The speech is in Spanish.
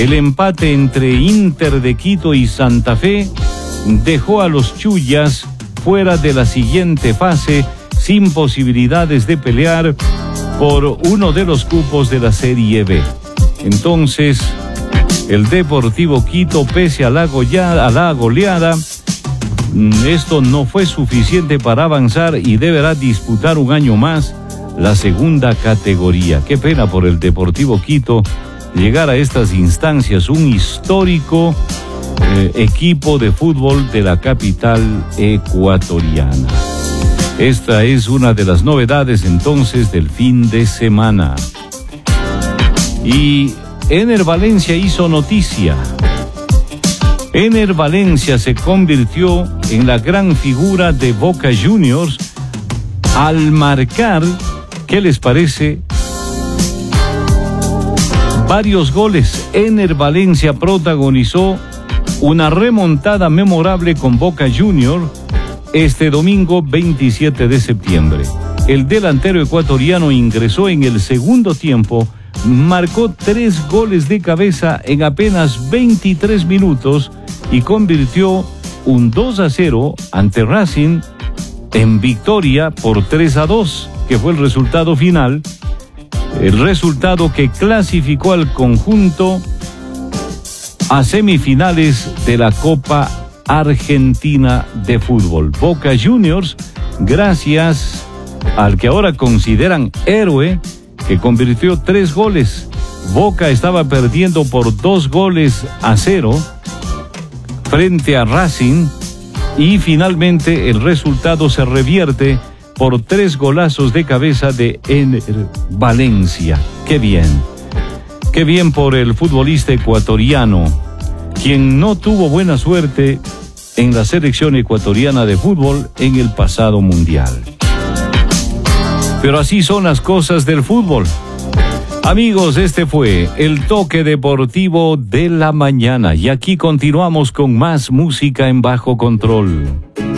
El empate entre Inter de Quito y Santa Fe dejó a los Chullas fuera de la siguiente fase, sin posibilidades de pelear por uno de los cupos de la Serie B. Entonces, el Deportivo Quito, pese a la goleada, esto no fue suficiente para avanzar y deberá disputar un año más la segunda categoría. Qué pena por el Deportivo Quito llegar a estas instancias, un histórico equipo de fútbol de la capital ecuatoriana. Esta es una de las novedades entonces del fin de semana. Y Ener Valencia hizo noticia. Ener Valencia se convirtió en la gran figura de Boca Juniors al marcar, ¿qué les parece?, varios goles. Ener Valencia protagonizó una remontada memorable con Boca Juniors este domingo 27 de septiembre. El delantero ecuatoriano ingresó en el segundo tiempo, marcó 3 goles de cabeza en apenas 23 minutos y convirtió un 2-0 ante Racing en victoria por 3-2, que fue el resultado final. El resultado que clasificó al conjunto a semifinales de la Copa Argentina de Fútbol. Boca Juniors, gracias al que ahora consideran héroe, que convirtió 3 goles. Boca estaba perdiendo por 2-0 frente a Racing y finalmente el resultado se revierte por 3 golazos de cabeza de Ener Valencia. ¡Qué bien! ¡Qué bien por el futbolista ecuatoriano, quien no tuvo buena suerte en la selección ecuatoriana de fútbol en el pasado mundial! Pero así son las cosas del fútbol. Amigos, este fue el toque deportivo de la mañana y aquí continuamos con más música en bajo control.